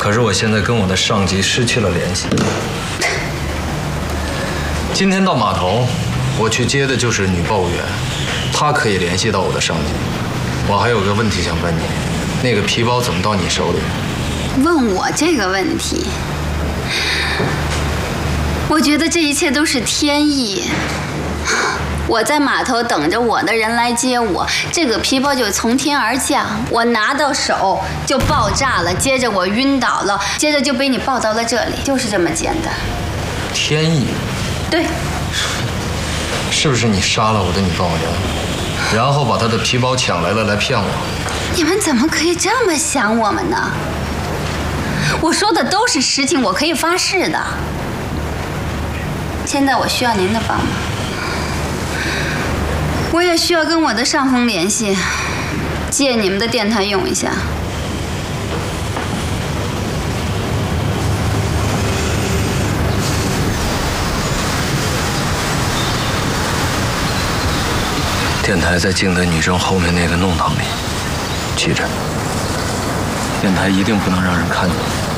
可是我现在跟我的上级失去了联系。今天到码头，我去接的就是女报务员，她可以联系到我的上级。我还有个问题想问你，那个皮包怎么到你手里？ 问我这个问题，我觉得这一切都是天意。我在码头等着我的人来接我，这个皮包就从天而降，我拿到手就爆炸了，接着我晕倒了，接着就被你抱到了这里，就是这么简单。 天意？ 对。 是不是你杀了我的女报务员，然后把她的皮包抢来了来骗我？ 你们怎么可以这么想我们呢？我说的都是实情，我可以发誓的。现在我需要您的帮忙。我也需要跟我的上峰联系，借你们的电台用一下。 电台在敬德女生后面那个弄堂里，记着，电台一定不能让人看见。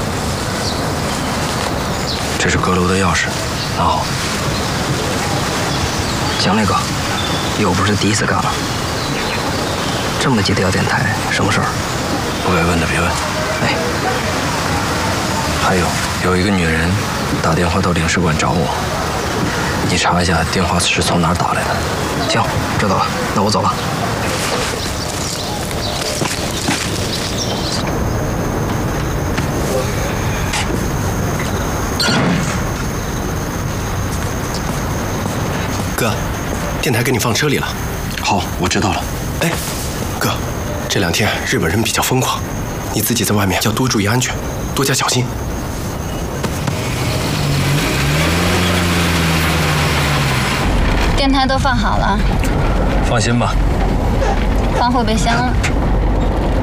这是阁楼的钥匙，拿好。 蒋磊哥，又不是第一次干了，这么急的要电台，什么事儿？ 不该问的别问。 哎， 还有一个女人打电话到领事馆找我，你查一下电话是从哪儿打来的。 行，知道了，那我走了。 哥，电台给你放车里了。 好，我知道了。 哎，哥，这2天日本人比较疯狂，你自己在外面要多注意安全，多加小心。 电台都放好了， 放心吧。 放后备箱了。